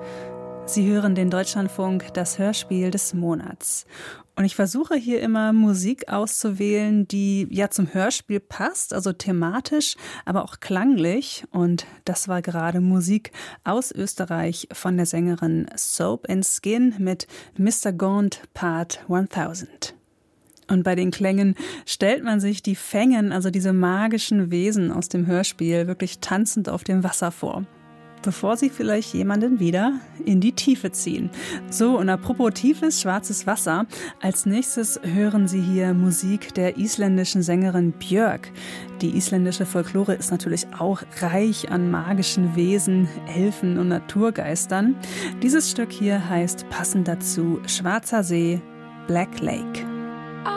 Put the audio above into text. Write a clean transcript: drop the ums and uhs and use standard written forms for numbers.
Sie hören den Deutschlandfunk, das Hörspiel des Monats. Und ich versuche hier immer Musik auszuwählen, die ja zum Hörspiel passt, also thematisch, aber auch klanglich. Und das war gerade Musik aus Österreich von der Sängerin Soap and Skin mit Mr. Gaunt Part 1000. Und bei den Klängen stellt man sich die Fängen, also diese magischen Wesen aus dem Hörspiel, wirklich tanzend auf dem Wasser vor, bevor sie vielleicht jemanden wieder in die Tiefe ziehen. So, und apropos tiefes, schwarzes Wasser, als nächstes hören Sie hier Musik der isländischen Sängerin Björk. Die isländische Folklore ist natürlich auch reich an magischen Wesen, Elfen und Naturgeistern. Dieses Stück hier heißt passend dazu Schwarzer See, Black Lake.